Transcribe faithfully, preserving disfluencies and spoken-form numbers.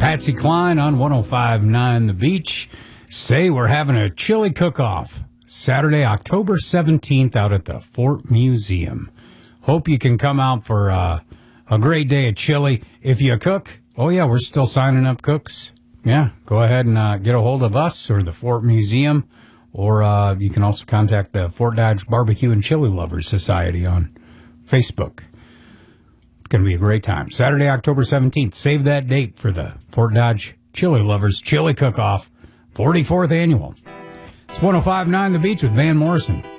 Patsy Cline on one oh five point nine The Beach. Say we're having a chili cook-off Saturday, October seventeenth out at the Fort Museum. Hope you can come out for uh, a great day of chili. If you cook, oh yeah, we're still signing up cooks. Yeah, go ahead and uh, get a hold of us or the Fort Museum, or uh, you can also contact the Fort Dodge Barbecue and Chili Lovers Society on Facebook. It's going to be a great time. Saturday, October seventeenth. Save that date for the Fort Dodge Chili Lovers Chili Cook-Off, forty-fourth Annual. It's one oh five point nine The Beach with Van Morrison.